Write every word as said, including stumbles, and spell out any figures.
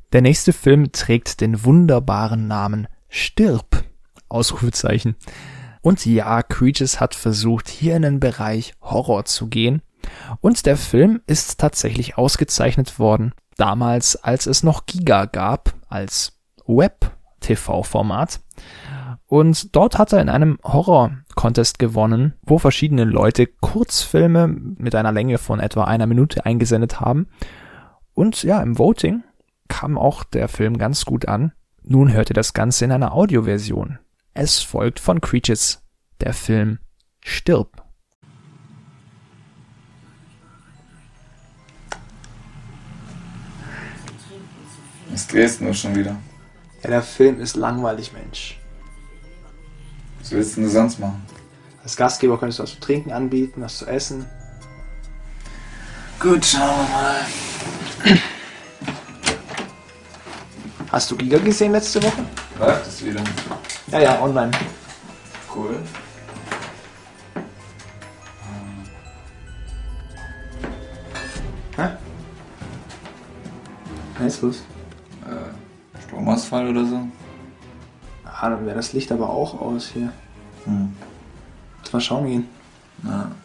Der nächste Film trägt den wunderbaren Namen Stirb! Ausrufezeichen. Und ja, Creatures hat versucht, hier in den Bereich Horror zu gehen. Und der Film ist tatsächlich ausgezeichnet worden, damals, als es noch Giga gab, als Web-T V-Format. Und dort hat er in einem Horror-Contest gewonnen, wo verschiedene Leute Kurzfilme mit einer Länge von etwa einer Minute eingesendet haben. Und ja, im Voting kam auch der Film ganz gut an. Nun hört ihr das Ganze in einer Audioversion. Es folgt von Creatures, der Film Stirb! Was drehst du schon wieder? Ja, der Film ist langweilig, Mensch. Was willst du sonst machen? Als Gastgeber könntest du was zu trinken anbieten, was zu essen. Gut, schauen wir mal. Hast du Giga gesehen letzte Woche? Läuft es wieder? Ja, ja, online. Cool. Hä? Was ist los? Äh, Stromausfall oder so? Ah, dann wäre das Licht aber auch aus hier. Hm. Lass mal schauen gehen. Na,